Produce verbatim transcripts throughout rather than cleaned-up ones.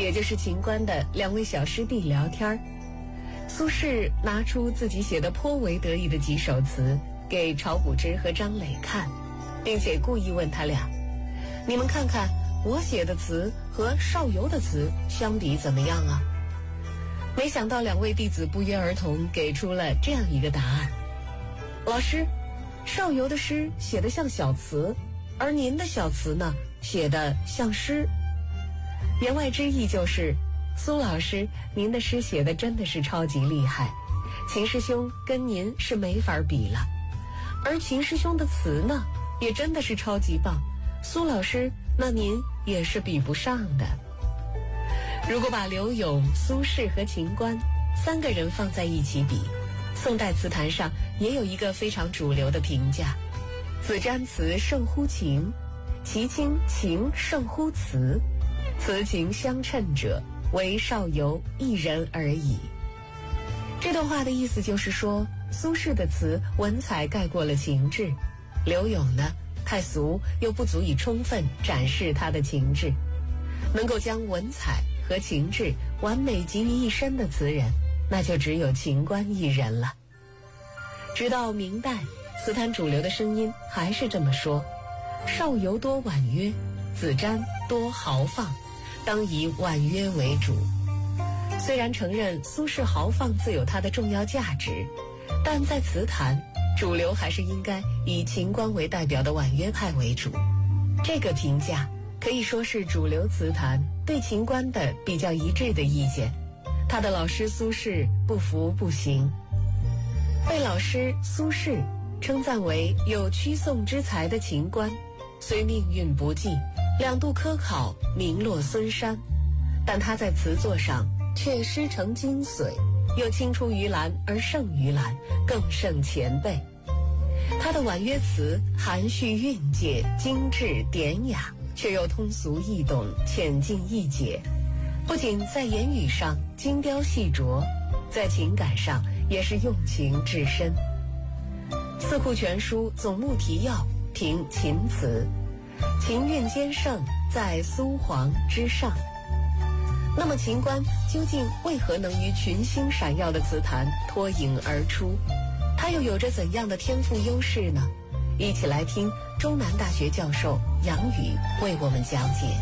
也就是秦观的两位小师弟聊天。苏轼拿出自己写的颇为得意的几首词给晁补之和张磊看，并且故意问他俩：你们看看我写的词和邵游的词相比怎么样啊？没想到两位弟子不约而同给出了这样一个答案：老师，邵游的诗写得像小词，而您的小词呢，写得像诗。言外之意就是，苏老师，您的诗写的真的是超级厉害，秦师兄跟您是没法比了。而秦师兄的词呢，也真的是超级棒，苏老师，那您也是比不上的。如果把柳永、苏轼和秦观三个人放在一起比，宋代词坛上也有一个非常主流的评价：子瞻词胜乎秦，其卿秦胜乎词，词秦相称者，唯邵游一人而已。这段话的意思就是说，苏轼的词文采盖过了情志，柳永呢太俗又不足以充分展示他的情志，能够将文采和情志完美集于一身的词人，那就只有秦观一人了。直到明代，词坛主流的声音还是这么说：邵游多婉约，子瞻多豪放，当以婉约为主。虽然承认苏轼豪放自有它的重要价值，但在词坛，主流还是应该以秦观为代表的婉约派为主。这个评价可以说是主流词坛对秦观的比较一致的意见。他的老师苏轼不服不行。被老师苏轼称赞为有曲颂之才的秦观，虽命运不济，两度科考名落孙山，但他在词作上却师承精髓，又青出于蓝而胜于蓝，更胜前辈。他的婉约词含蓄蕴藉，精致典雅，却又通俗易懂，浅近易解。不仅在言语上精雕细琢，在情感上也是用情至深。《四库全书总目提要》评秦词：秦韵兼胜，在苏黄之上。那么秦观究竟为何能于群星闪耀的词坛脱颖而出？他又有着怎样的天赋优势呢？一起来听中南大学教授杨宇为我们讲解。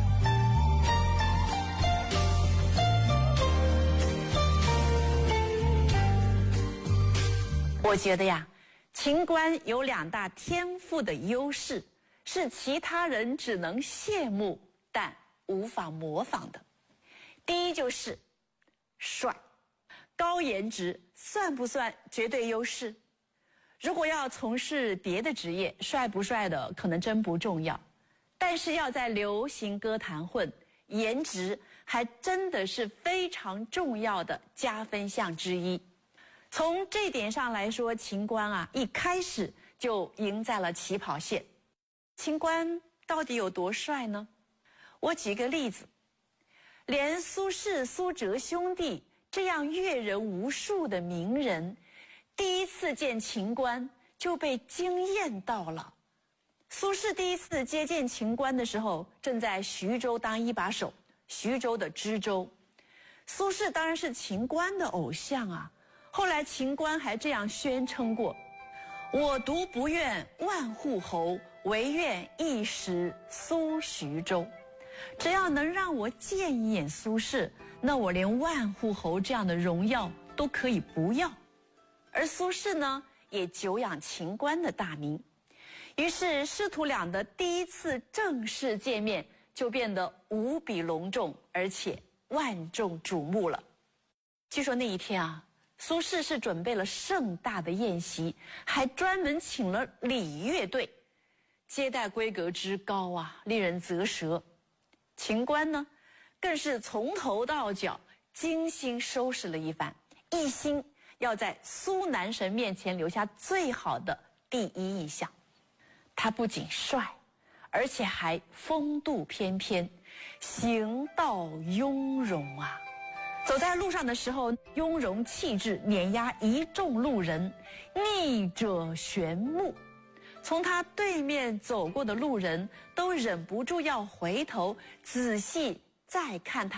我觉得呀，秦观有两大天赋的优势，是其他人只能羡慕但无法模仿的。第一就是帅，高颜值算不算绝对优势？如果要从事别的职业，帅不帅的可能真不重要，但是要在流行歌坛混，颜值还真的是非常重要的加分项之一。从这点上来说，秦观啊一开始就赢在了起跑线。秦观到底有多帅呢？我举个例子，连苏轼、苏辙兄弟这样阅人无数的名人，第一次见秦观就被惊艳到了。苏轼第一次接见秦观的时候，正在徐州当一把手，徐州的知州。苏轼当然是秦观的偶像啊。后来秦观还这样宣称过：我独不愿万户侯，唯愿一时苏徐州。只要能让我见一眼苏轼，那我连万户侯这样的荣耀都可以不要。而苏轼呢，也久仰秦观的大名，于是师徒俩的第一次正式见面就变得无比隆重，而且万众瞩目了。据说那一天啊，苏轼是准备了盛大的宴席，还专门请了礼乐队，接待规格之高啊，令人啧舌。秦观呢，更是从头到脚精心收拾了一番，一心要在苏男神面前留下最好的第一印象。他不仅帅，而且还风度翩翩，行道雍容啊。走在路上的时候，雍容气质碾压一众路人，逆者旋目。从他对面走过的路人都忍不住要回头仔细再看他